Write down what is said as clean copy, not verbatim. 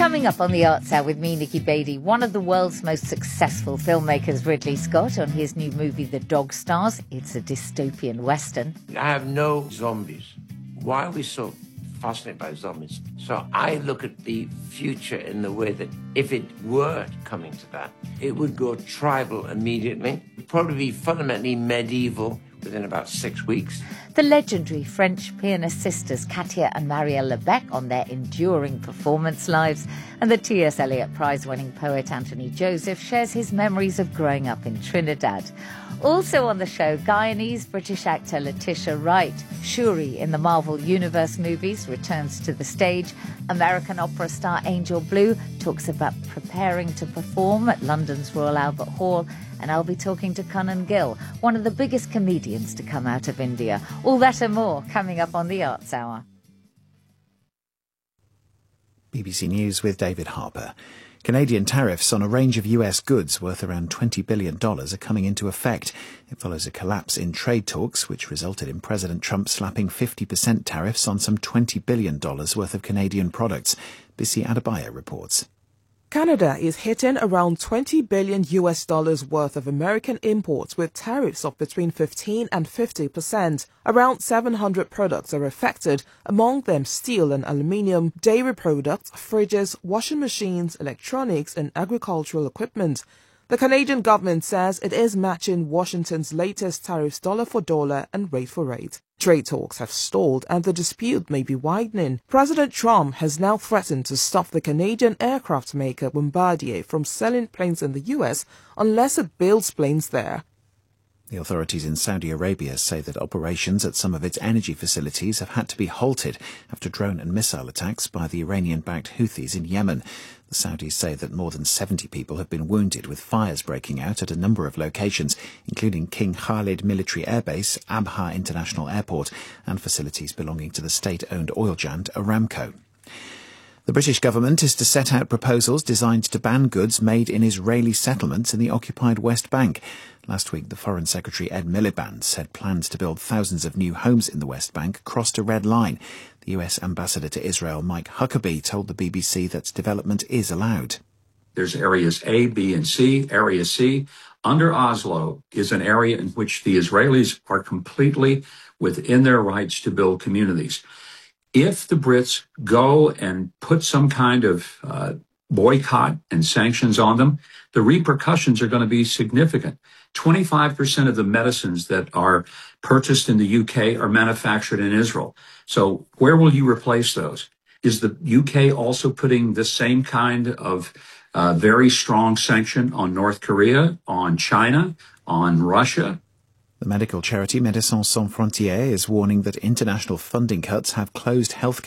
Coming up on the Arts Hour with me, Nikki Beattie, one of the world's most successful filmmakers, Ridley Scott, on his new movie, The Dog Stars. It's a dystopian western. I have no zombies. Why are we so fascinated by zombies? So I look at the future in the way that if it were coming to that, it would go tribal immediately. It'd probably be fundamentally medieval within about 6 weeks. The legendary French pianist sisters Katia and Marielle Lebec on their enduring performance lives, and the T.S. Eliot Prize-winning poet Anthony Joseph shares his memories of growing up in Trinidad. Also on the show, Guyanese-British actor Letitia Wright. Shuri in the Marvel Universe movies returns to the stage. American opera star Angel Blue talks about preparing to perform at London's Royal Albert Hall. And I'll be talking to Kanan Gill, one of the biggest comedians to come out of India. All that and more coming up on the Arts Hour. BBC News with David Harper. Canadian tariffs on a range of US goods worth around $20 billion are coming into effect. It follows a collapse in trade talks, which resulted in President Trump slapping 50% tariffs on some $20 billion worth of Canadian products. Bisi Adebayo reports. Canada is hitting around $20 billion worth of American imports with tariffs of between 15 and 50%. Around 700 products are affected, among them steel and aluminium, dairy products, fridges, washing machines, electronics and agricultural equipment. The Canadian government says it is matching Washington's latest tariffs dollar for dollar and rate for rate. Trade talks have stalled and the dispute may be widening. President Trump has now threatened to stop the Canadian aircraft maker Bombardier from selling planes in the US unless it builds planes there. The authorities in Saudi Arabia say that operations at some of its energy facilities have had to be halted after drone and missile attacks by the Iranian-backed Houthis in Yemen. The Saudis say that more than 70 people have been wounded, with fires breaking out at a number of locations, including King Khalid Military Airbase, Abha International Airport, and facilities belonging to the state-owned oil giant Aramco. The British government is to set out proposals designed to ban goods made in Israeli settlements in the occupied West Bank. Last week, the Foreign Secretary Ed Miliband said plans to build thousands of new homes in the West Bank crossed a red line. The US Ambassador to Israel, Mike Huckabee, told the BBC that development is allowed. There's areas A, B, and C. Area C, under Oslo, is an area in which the Israelis are completely within their rights to build communities. If the Brits go and put some kind of boycott and sanctions on them, the repercussions are going to be significant. 25% of the medicines that are purchased in the UK are manufactured in Israel. So where will you replace those? Is the UK also putting the same kind of very strong sanction on North Korea, on China, on Russia? The medical charity Médecins Sans Frontières is warning that international funding cuts have closed health